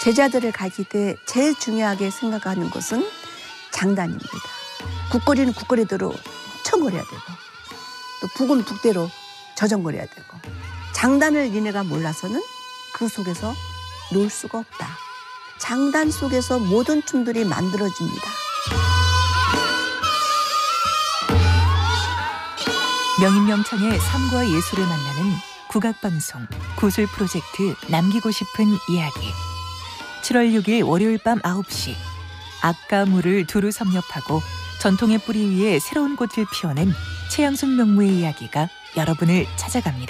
제자들을 가르칠 때 제일 중요하게 생각하는 것은 장단입니다. 국거리는 국거리대로 쳐거려야 되고 또 북은 북대로 저정거려야 되고 장단을 니네가 몰라서는 그 속에서 놀 수가 없다. 장단 속에서 모든 춤들이 만들어집니다. 명인명창의 삶과 예술을 만나는 국악방송 구술 프로젝트 남기고 싶은 이야기. 7월 6일 월요일 밤 9시 악과 물을 두루 섭렵하고 전통의 뿌리 위에 새로운 꽃을 피워낸 최양순 명무의 이야기가 여러분을 찾아갑니다.